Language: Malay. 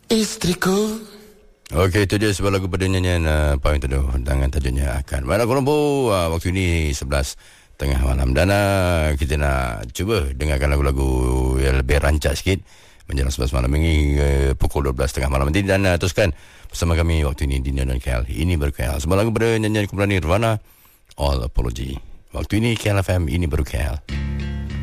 Istriku. Okey, itu dia sebuah lagu pada nyanyian Pawin Teduh dengan tajuknya Akan. Mana Kuala Lumpur, waktu ini 11 tengah malam. Dan kita nak cuba dengarkan lagu-lagu yang lebih rancak sikit menjelang 11 malam ini pukul 12 tengah malam nanti. Dan teruskan bersama kami waktu ini di Nyonya KL. Ini baru KL. Sebuah lagu pada nyanyian kumpulan Nirvana, All Apology. Waktu ini KL FM, ini baru KL.